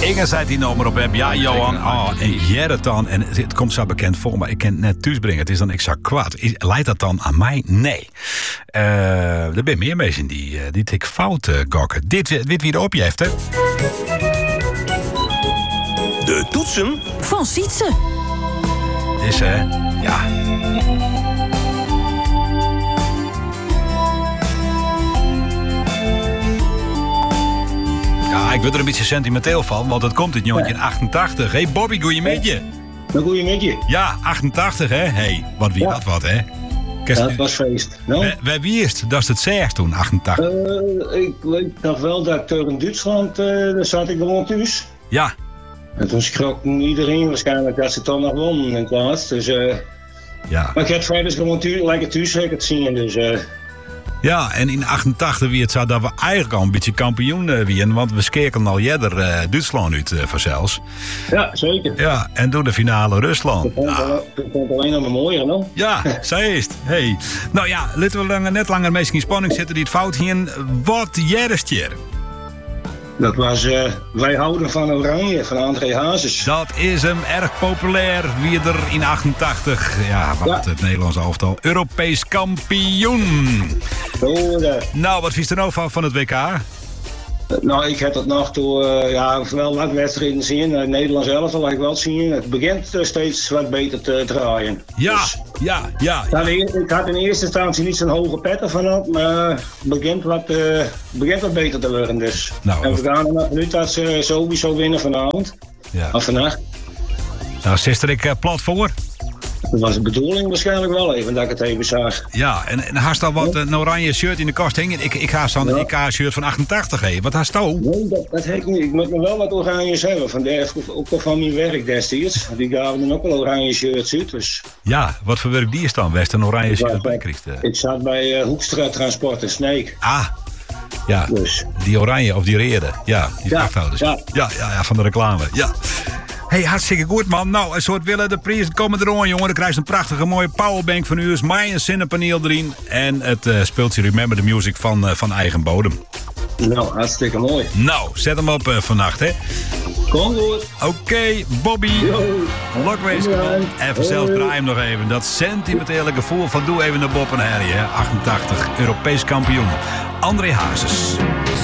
Inge zei die nummer op heb. Ja, Johan. Oh, en Gerrit dan. En het komt zo bekend voor, maar ik kan het net thuis brengen. Het is dan exact kwaad. Leidt dat dan aan mij? Nee. Er zijn meer mensen die tik fout gokken. Dit wie erop je heeft, hè? De toetsen van Sietse. Dus, ja... Ja, ik word er een beetje sentimenteel van, want het komt in 1988. Hé, Bobby, goeiemiddag. Goeiemiddag. Ja, 88, hè? Hé, wat wie dat wat, hè? Ja, het was feest. No? Wij wist, dat is het zeg toen, 88. Ik weet nog wel dat ik tegen Duitsland, daar zat ik gewoon thuis. Ja. En toen schrok iedereen waarschijnlijk dat ze het dan nog won in het laatst. Dus, ja. Maar ik had verder gewoon lekker thuis het zien, dus... Ja, en in 88 wie het zou dat we eigenlijk al een beetje kampioen waren, want we skeken al eerder Duitsland uit vanzelfs. Ja, zeker. Ja, en door de finale Rusland. Dat komt alleen nog maar mooier, dan. Ja, zij is het. Hey. Nou ja, laten we net langer mensen in spanning zitten die het fout hier. Wat jerstje? Dat was Wij houden van Oranje, van André Hazes. Dat is hem, erg populair. Wie er in 88, het Nederlands elftal, Europees kampioen. Nou, wat vies er nou van het WK? Nou, ik heb het nog door wel wat wedstrijden zien. Nederlands elftal laat ik wel zien. Het begint steeds wat beter te draaien. Ja, dus, ja. Ik had in eerste instantie niet zo'n hoge pet ervan op, maar het begint wat beter te worden. Dus. Nou, en we gaan er nog nu dat ze sowieso winnen vanavond. Ja. Of vannacht. Nou, sister ik plat voor. Dat was de bedoeling waarschijnlijk wel even, dat ik het even zag. Ja, en haast al wat een oranje shirt in de kast hingen? Ik haast dan een EK-shirt van 88 heen. Wat haast al? Nee, dat heb ik niet. Ik moet nog wel wat oranjes hebben. Ook van mijn werk destijds. Die gaven dan ook wel oranje shirts uit. Dus. Ja, wat voor werk die is dan? West een oranje shirt bij krijgt? Ik zat bij Hoekstra Transport in Sneek. Ah. Ja, dus. Die oranje of die reden. Ja, die vrachthouders. Ja, van de reclame. Ja. Hey, hartstikke goed, man. Nou, een soort willen de prijs komen eraan, jongen. Dan krijg je een prachtige mooie powerbank van u. Mij een zinnepaneel erin. En het speelt je Remember the Music van eigen bodem. Nou, hartstikke mooi. Nou, zet hem op vannacht, hè. Kom goed. Oké, Bobby. Lokwees. En vanzelf draai hem nog even. Dat sentimentele gevoel van doe even naar Bob en Harry, hè. 88, Europees kampioen. André Hazes.